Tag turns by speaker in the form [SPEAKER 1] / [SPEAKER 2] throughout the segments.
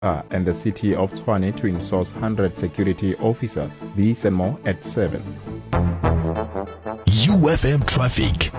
[SPEAKER 1] and the city of Tshwane to insource 100 security officers. These and more at 7.
[SPEAKER 2] UFM Traffic.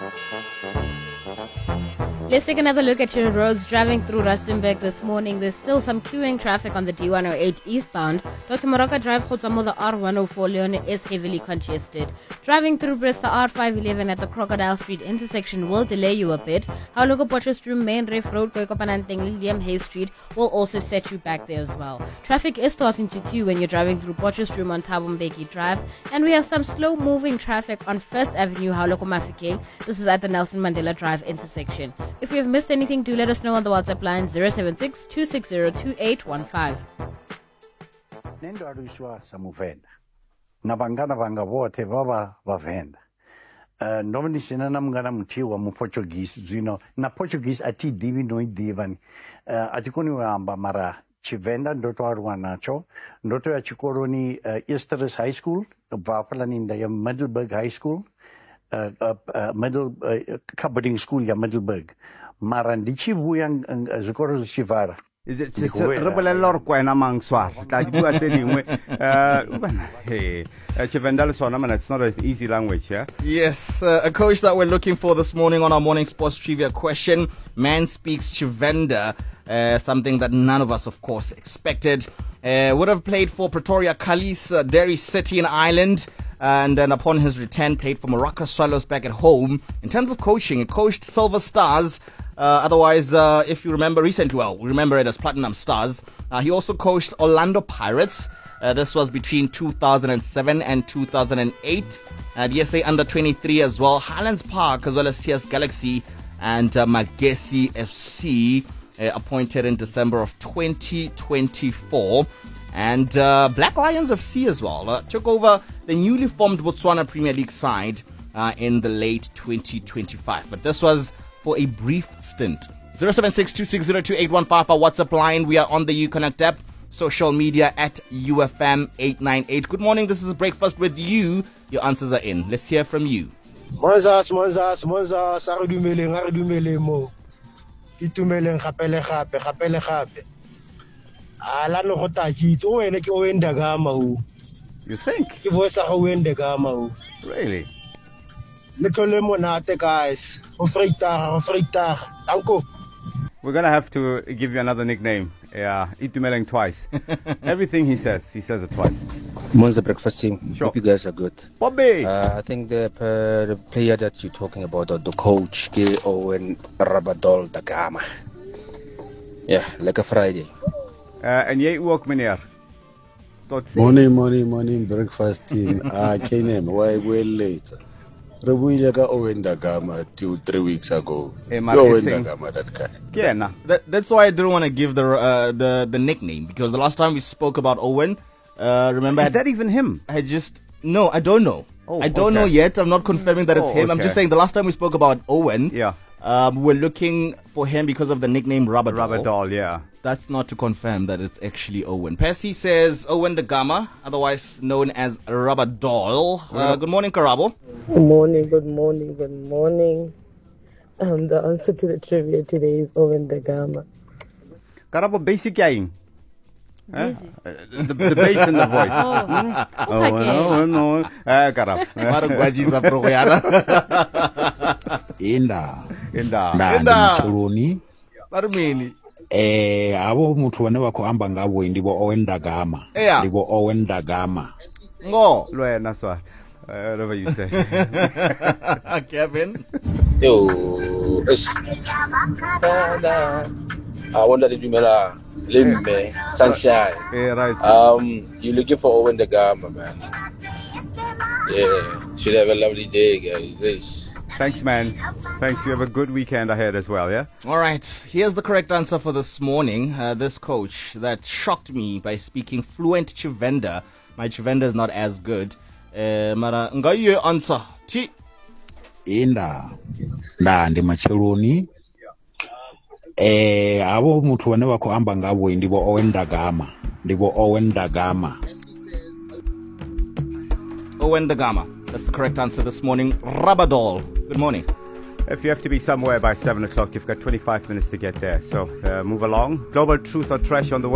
[SPEAKER 3] Let's take another look at your roads. Driving through Rustenburg this morning, there's still some queuing traffic on the D108 eastbound. Dr. Moroka Drive, Khotsamo, the R104 Leone is heavily congested. Driving through Bristol R511 at the Crocodile Street intersection will delay you a bit. Hauloko Potchefstroom Main Reef Road, Koikopananteng, Lilium Hay Street will also set you back there as well. Traffic is starting to queue when you're driving through Potchefstroom on Thabo Mbeki Drive. And we have some slow-moving traffic on 1st Avenue, Hauloko Mafike. This is at the Nelson Mandela Drive intersection. If we have missed anything, do let us know on the WhatsApp line 076-260-2815.
[SPEAKER 4] Nendo aluishwa samuvenda. Nabangana vanga vote vavenda. Normally sinana mngana mtiwa mu Portuguese, zino na Portuguese ati divi no idivani. Atikoni wamba mara chivenda ndoto arwa nacho. Ndoto ya chikoroni Easter's High School, vapalani ndaya Middelburg High School. Boarding school ya Middelburg. Marandichi buyang zikoro chivara.
[SPEAKER 5] Rebolelor kwena mangswar. Tla bua tse dingwe. Hey, Chivendal Sonaman, it's not an easy language, yeah?
[SPEAKER 6] Yes, a coach that we're looking for this morning on our morning sports trivia question. Man speaks Chivenda, something that none of us, of course, expected. Would have played for Pretoria Callis, Derry City in Ireland. And then upon his return, played for Morocco Swallows back at home. In terms of coaching, he coached Silver Stars. Otherwise, if you remember recently, well, we remember it as Platinum Stars. He also coached Orlando Pirates. This was between 2007 and 2008. The SA Under-23 as well. Highlands Park as well as TS Galaxy and Magesi FC appointed in December of 2024. And Black Lions FC as well took over the newly formed Botswana Premier League side in the late 2025. But this was for a brief stint. 076-260-2815, our WhatsApp line. We are on the Uconnect app. Social media at UFM898. Good morning, this is Breakfast with You. Your answers are in. Let's hear from you.
[SPEAKER 7] Monzas, aridumele mo. Itumele ngapele gape. Ala no go taji o wena ke o enda gama o.
[SPEAKER 5] You think?
[SPEAKER 7] Ke vosa go enda gama o.
[SPEAKER 5] Really?
[SPEAKER 7] Lekole monate guys. Go freitag. Danko.
[SPEAKER 5] We're going to have to give you another nickname. Yeah, Itumeleng twice. Everything he says it twice.
[SPEAKER 8] Monza breakfast team.
[SPEAKER 5] Sure.
[SPEAKER 8] Hope you guys are good.
[SPEAKER 5] Bobby!
[SPEAKER 8] I think the player that you're talking about, or the coach, K. Owen Rabadol da Gama. Yeah, like a Friday.
[SPEAKER 5] En jy ook, meneer? Tot ziens.
[SPEAKER 9] Morning, breakfast team. Kenem, why well later? Rebuile ka Owen da Gama 2-3 weeks ago. Owen da Gama, that guy.
[SPEAKER 6] Yeah, that's why I didn't want to give the nickname, because the last time we spoke about Owen, remember...
[SPEAKER 5] Is that even him?
[SPEAKER 6] No, I don't know. I don't know yet. I'm not confirming that it's him. Okay. I'm just saying the last time we spoke about Owen, we're looking for him because of the nickname Rabadol.
[SPEAKER 5] Rabadol, yeah.
[SPEAKER 6] That's not to confirm that it's actually Owen. Percy says Owen the Gama, otherwise known as Rabadol. Good morning, Karabo.
[SPEAKER 10] Good morning. The answer to the trivia today is Owen the Gama.
[SPEAKER 5] Karabo, basic game. The bass in the voice. No. Karabo.
[SPEAKER 9] Inda.
[SPEAKER 6] Barumini.
[SPEAKER 9] Abo muthu vane vha khou amba ngavho ndivo Owen da Gama. Ndivo Owen da Gama.
[SPEAKER 6] Ngo.
[SPEAKER 5] Lwena swa. Whatever you say.
[SPEAKER 6] Kevin.
[SPEAKER 11] Yo. I wonder if you made Limbe, Sunshine.
[SPEAKER 5] Yeah, right.
[SPEAKER 11] You're looking for Owen the Gama, man. Yeah. Should have a lovely day, guys.
[SPEAKER 5] Thanks, man. Thanks. You have a good weekend ahead as well, yeah?
[SPEAKER 6] All right. Here's the correct answer for this morning. This coach that shocked me by speaking fluent Chivenda. My Chivenda is not as good. Mara, ngaye answer. Ti.
[SPEAKER 9] Inda ndi macheloni. Abo muthu vane vha khou amba ngavho ndivo Owen da Gama. Ndivo Owen da Gama.
[SPEAKER 6] Owen da Gama. That's the correct answer this morning. Rabadol. Good morning.
[SPEAKER 5] If you have to be somewhere by 7 o'clock, you've got 25 minutes to get there. So move along. Global Truth or Trash on the way.